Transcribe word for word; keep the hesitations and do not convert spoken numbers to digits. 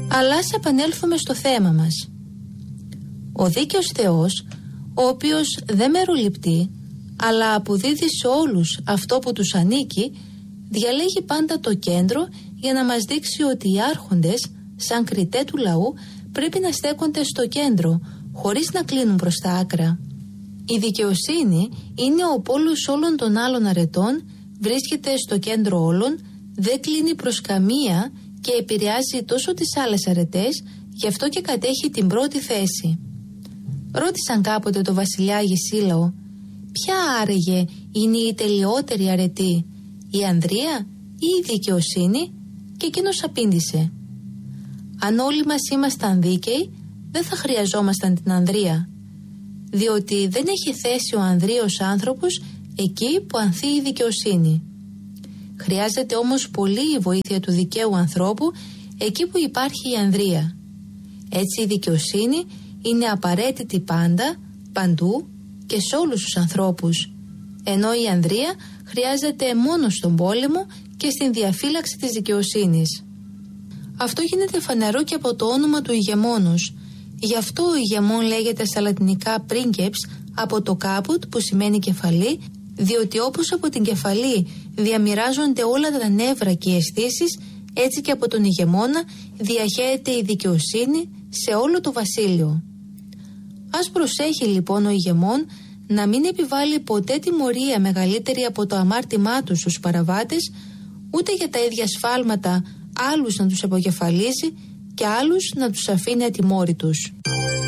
Αλλά ας επανέλθουμε στο θέμα μας. Ο δίκαιος Θεός, ο οποίος δεν μεροληπτεί, αλλά αποδίδει σε όλους αυτό που τους ανήκει, διαλέγει πάντα το κέντρο για να μας δείξει ότι οι άρχοντες, σαν κριτέ του λαού, πρέπει να στέκονται στο κέντρο, χωρίς να κλείνουν προς τα άκρα. Η δικαιοσύνη είναι ο πόλος όλων των άλλων αρετών, βρίσκεται στο κέντρο όλων, δεν κλείνει προς καμία και επηρεάζει τόσο τις άλλες αρετές, γι' αυτό και κατέχει την πρώτη θέση. Ρώτησαν κάποτε το βασιλιά Αγισίλαο, ποια άραγε είναι η τελειότερη αρετή, η ανδρεία ή η δικαιοσύνη, και εκείνος απήντησε, αν όλοι μας ήμασταν δίκαιοι, δεν θα χρειαζόμασταν την ανδρεία, διότι δεν έχει θέση ο ανδρείος άνθρωπος εκεί που ανθεί η δικαιοσύνη. Χρειάζεται όμως πολύ η βοήθεια του δικαίου ανθρώπου εκεί που υπάρχει η ανδρεία. Έτσι η δικαιοσύνη είναι απαραίτητη πάντα, παντού και σε όλους τους ανθρώπους, ενώ η ανδρεία χρειάζεται μόνο στον πόλεμο και στην διαφύλαξη της δικαιοσύνης. Αυτό γίνεται φανερό και από το όνομα του ηγεμόνος. Γι' αυτό ο ηγεμόν λέγεται στα λατινικά πρίγκεψ από το κάπουτ που σημαίνει κεφαλή, διότι όπως από την κεφαλή διαμοιράζονται όλα τα νεύρα και οι αισθήσεις, έτσι και από τον ηγεμόνα διαχέεται η δικαιοσύνη σε όλο το βασίλειο. Ας προσέχει λοιπόν ο ηγεμόν να μην επιβάλλει ποτέ τιμωρία μεγαλύτερη από το αμάρτημά του στους παραβάτες, ούτε για τα ίδια σφάλματα άλλους να τους αποκεφαλίζει και άλλους να τους αφήνει ατιμόρυτους.